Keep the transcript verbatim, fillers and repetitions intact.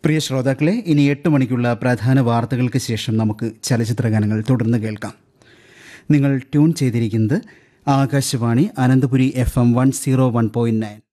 പ്രിയ ശ്രോതാക്കളെ, ഇനി എട്ട് മണിക്കുള്ള പ്രധാന വാർത്തകൾക്ക് ശേഷം നമുക്ക് ചലച്ചിത്ര ഗാനങ്ങൾ തുടർന്ന് കേൾക്കാം. നിങ്ങൾ ട്യൂൺ ചെയ്തിരിക്കുന്നത് Akashvani Ananthapuri F M one zero one point nine.